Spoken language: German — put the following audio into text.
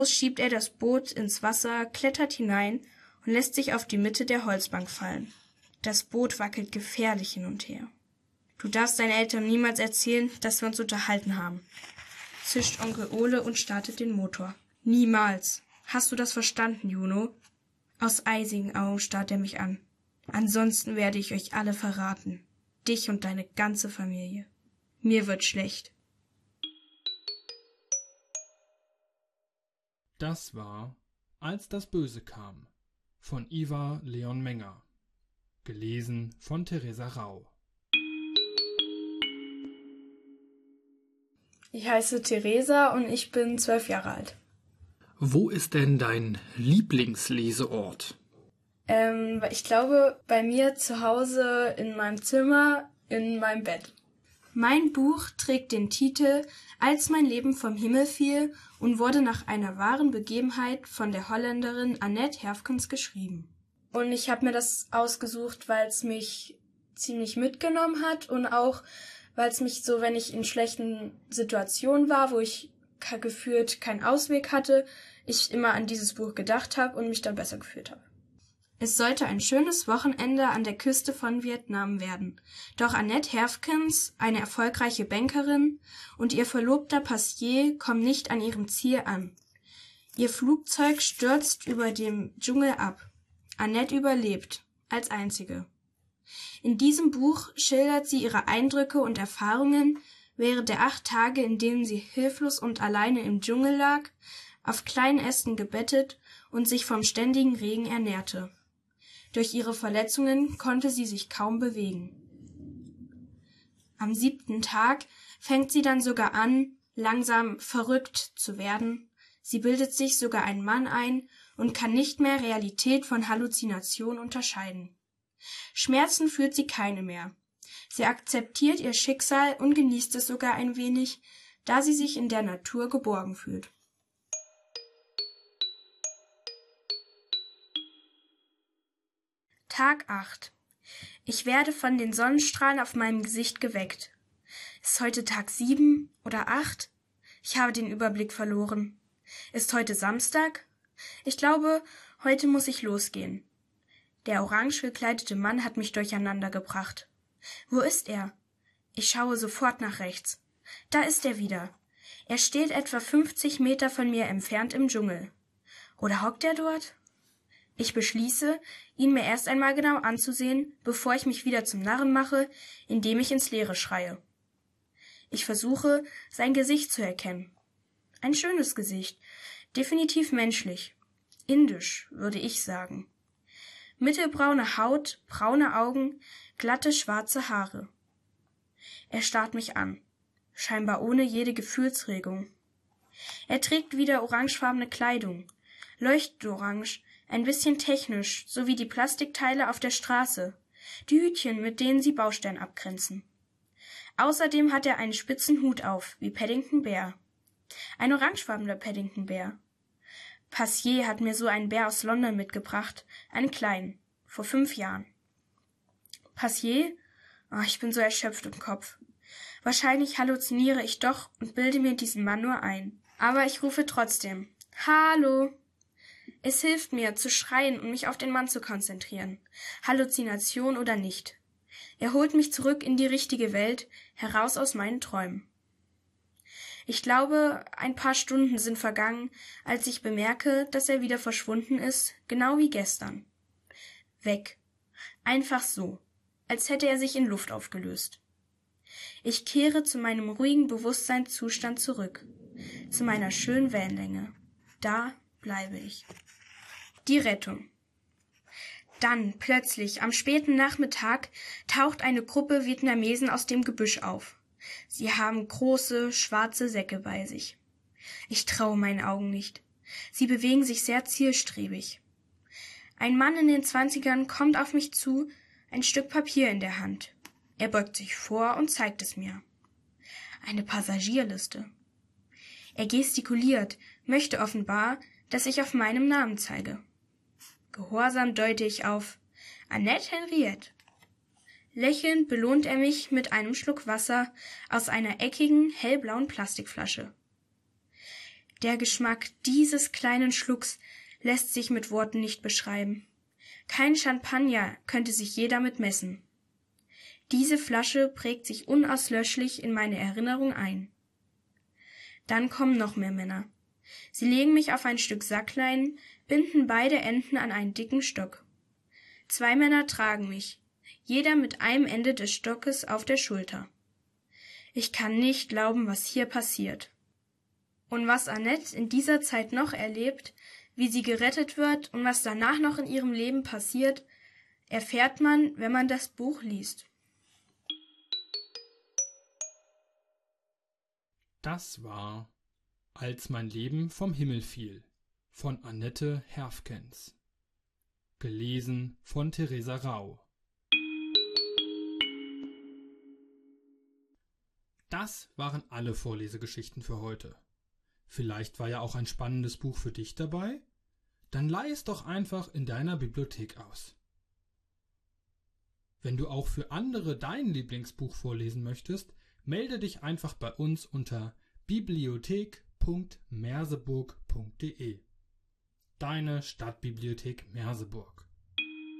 schiebt er das Boot ins Wasser, klettert hinein und lässt sich auf die Mitte der Holzbank fallen. Das Boot wackelt gefährlich hin und her. »Du darfst deinen Eltern niemals erzählen, dass wir uns unterhalten haben«, zischt Onkel Ole und startet den Motor. »Niemals. Hast du das verstanden, Juno?« Aus eisigen Augen starrt er mich an. »Ansonsten werde ich euch alle verraten. Dich und deine ganze Familie. Mir wird schlecht.« Das war Als das Böse kam von Ivar Leon Menger. Gelesen von Theresa Rau. Ich heiße Theresa und ich bin 12 Jahre alt. Wo ist denn dein Lieblingsleseort? Ich glaube, bei mir zu Hause in meinem Zimmer, in meinem Bett. Mein Buch trägt den Titel »Als mein Leben vom Himmel fiel« und wurde nach einer wahren Begebenheit von der Holländerin Annette Herfkens geschrieben. Und ich habe mir das ausgesucht, weil es mich ziemlich mitgenommen hat und auch, weil es mich so, wenn ich in schlechten Situationen war, wo ich gefühlt keinen Ausweg hatte, ich immer an dieses Buch gedacht habe und mich dann besser gefühlt habe. Es sollte ein schönes Wochenende an der Küste von Vietnam werden. Doch Annette Herfkens, eine erfolgreiche Bankerin, und ihr Verlobter Passier kommen nicht an ihrem Ziel an. Ihr Flugzeug stürzt über dem Dschungel ab. Annette überlebt, als einzige. In diesem Buch schildert sie ihre Eindrücke und Erfahrungen während der 8 Tage, in denen sie hilflos und alleine im Dschungel lag, auf kleinen Ästen gebettet und sich vom ständigen Regen ernährte. Durch ihre Verletzungen konnte sie sich kaum bewegen. Am 7. Tag fängt sie dann sogar an, langsam verrückt zu werden. Sie bildet sich sogar einen Mann ein und kann nicht mehr Realität von Halluzination unterscheiden. Schmerzen fühlt sie keine mehr. Sie akzeptiert ihr Schicksal und genießt es sogar ein wenig, da sie sich in der Natur geborgen fühlt. Tag 8. Ich werde von den Sonnenstrahlen auf meinem Gesicht geweckt. Ist heute Tag 7 oder 8? Ich habe den Überblick verloren. Ist heute Samstag? Ich glaube, heute muss ich losgehen. Der orange gekleidete Mann hat mich durcheinander gebracht. Wo ist er? Ich schaue sofort nach rechts. Da ist er wieder. Er steht etwa 50 Meter von mir entfernt im Dschungel. Oder hockt er dort? Ich beschließe, ihn mir erst einmal genau anzusehen, bevor ich mich wieder zum Narren mache, indem ich ins Leere schreie. Ich versuche, sein Gesicht zu erkennen. Ein schönes Gesicht, definitiv menschlich. Indisch, würde ich sagen. Mittelbraune Haut, braune Augen, glatte schwarze Haare. Er starrt mich an, scheinbar ohne jede Gefühlsregung. Er trägt wieder orangefarbene Kleidung, leuchtend orange, ein bisschen technisch, so wie die Plastikteile auf der Straße, die Hütchen, mit denen sie Baustellen abgrenzen. Außerdem hat er einen spitzen Hut auf, wie Paddington Bear. Ein orangefarbener Paddington Bear. Passier hat mir so einen Bär aus London mitgebracht, einen kleinen, vor 5 Jahren. Passier? Oh, ich bin so erschöpft im Kopf. Wahrscheinlich halluziniere ich doch und bilde mir diesen Mann nur ein. Aber ich rufe trotzdem. Hallo! Es hilft mir, zu schreien und mich auf den Mann zu konzentrieren. Halluzination oder nicht. Er holt mich zurück in die richtige Welt, heraus aus meinen Träumen. Ich glaube, ein paar Stunden sind vergangen, als ich bemerke, dass er wieder verschwunden ist, genau wie gestern. Weg. Einfach so, als hätte er sich in Luft aufgelöst. Ich kehre zu meinem ruhigen Bewusstseinszustand zurück, zu meiner schönen Wellenlänge. Da bleibe ich. Die Rettung. Dann, plötzlich, am späten Nachmittag, taucht eine Gruppe Vietnamesen aus dem Gebüsch auf. Sie haben große, schwarze Säcke bei sich. Ich traue meinen Augen nicht. Sie bewegen sich sehr zielstrebig. Ein Mann in den 20ern kommt auf mich zu, ein Stück Papier in der Hand. Er beugt sich vor und zeigt es mir. Eine Passagierliste. Er gestikuliert, möchte offenbar, dass ich auf meinem Namen zeige. Gehorsam deute ich auf Annette Henriette. Lächelnd belohnt er mich mit einem Schluck Wasser aus einer eckigen, hellblauen Plastikflasche. Der Geschmack dieses kleinen Schlucks lässt sich mit Worten nicht beschreiben. Kein Champagner könnte sich je damit messen. Diese Flasche prägt sich unauslöschlich in meine Erinnerung ein. Dann kommen noch mehr Männer. Sie legen mich auf ein Stück Sacklein, binden beide Enden an einen dicken Stock. 2 Männer tragen mich, jeder mit einem Ende des Stockes auf der Schulter. Ich kann nicht glauben, was hier passiert. Und was Annette in dieser Zeit noch erlebt, wie sie gerettet wird und was danach noch in ihrem Leben passiert, erfährt man, wenn man das Buch liest. Das war Als mein Leben vom Himmel fiel von Annette Herfkens. Gelesen von Theresa Rau. Das waren alle Vorlesegeschichten für heute. Vielleicht war ja auch ein spannendes Buch für dich dabei? Dann leih es doch einfach in deiner Bibliothek aus. Wenn du auch für andere dein Lieblingsbuch vorlesen möchtest, melde dich einfach bei uns unter bibliothek.merseburg.de. Deine Stadtbibliothek Merseburg.